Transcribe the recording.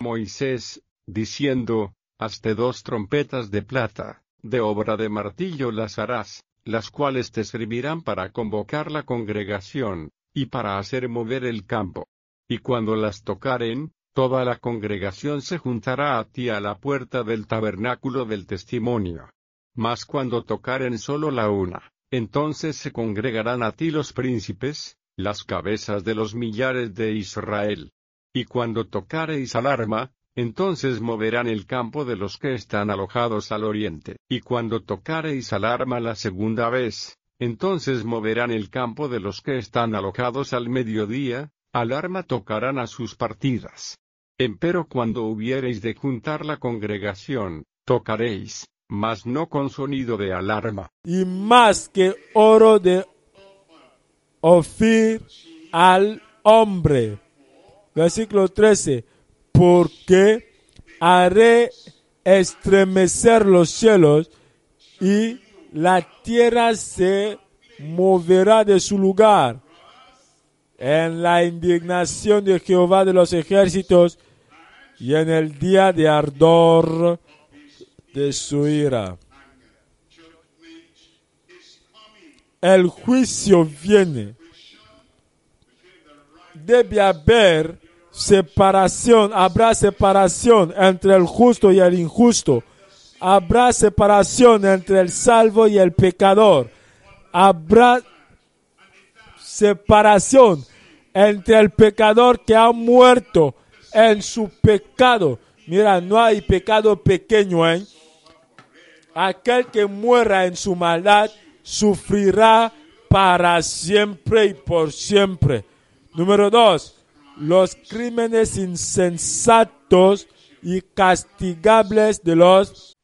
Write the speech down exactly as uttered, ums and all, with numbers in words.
Moisés, diciendo: Hazte dos trompetas de plata, de obra de martillo las harás, las cuales te servirán para convocar la congregación, y para hacer mover el campo. Y cuando las tocaren, toda la congregación se juntará a ti a la puerta del tabernáculo del testimonio. Mas cuando tocaren solo la una, entonces se congregarán a ti los príncipes, las cabezas de los millares de Israel. Y cuando tocareis alarma, entonces moverán el campo de los que están alojados al oriente. Y cuando tocareis alarma la segunda vez, entonces moverán el campo de los que están alojados al mediodía, alarma tocarán a sus partidas. Empero cuando hubiereis de juntar la congregación, tocaréis, mas no con sonido de alarma. Y más que oro de Ofir al hombre. Versículo trece. Porque haré estremecer los cielos y la tierra se moverá de su lugar en la indignación de Jehová de los ejércitos y en el día de ardor de su ira. El juicio viene. Debe haber separación, habrá separación entre el justo y el injusto. Habrá separación entre el salvo y el pecador. Habrá separación entre el pecador que ha muerto en su pecado. Mira, no hay pecado pequeño, ¿eh? Aquel que muera en su maldad sufrirá para siempre y por siempre. Número dos, los crímenes insensatos y castigables de los